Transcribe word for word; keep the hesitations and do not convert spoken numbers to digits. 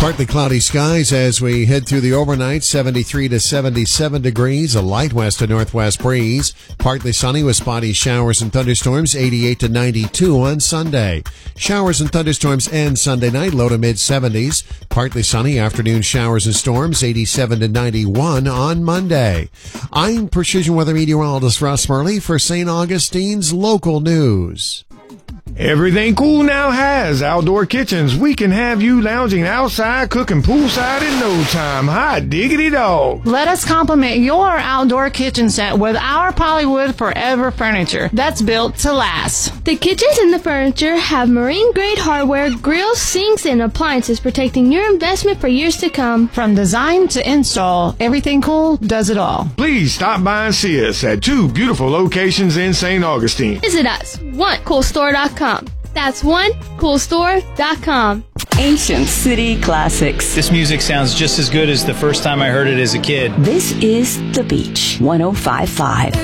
Partly cloudy skies as we head through the overnight, seventy-three to seventy-seven degrees, a light west to northwest breeze. Partly sunny with spotty showers and thunderstorms, eighty-eight to ninety-two on Sunday. Showers and thunderstorms end Sunday night, low to mid seventies. Partly sunny, afternoon showers and storms, eighty-seven to ninety-one on Monday. I'm Precision Weather Meteorologist Russ Murley for Saint Augustine's local news. Everything Cool now has outdoor kitchens. We can have you lounging outside, cooking poolside in no time. Hot diggity dog. Let us complement your outdoor kitchen set with our Polywood Forever furniture that's built to last. The kitchens and the furniture have marine-grade hardware, grills, sinks, and appliances protecting your investment for years to come. From design to install, Everything Cool does it all. Please stop by and see us at two beautiful locations in Saint Augustine. Visit us, one cool store dot com. That's one cool store dot com. Ancient City Classics. This music sounds just as good as the first time I heard it as a kid. This is The Beach, one oh five point five.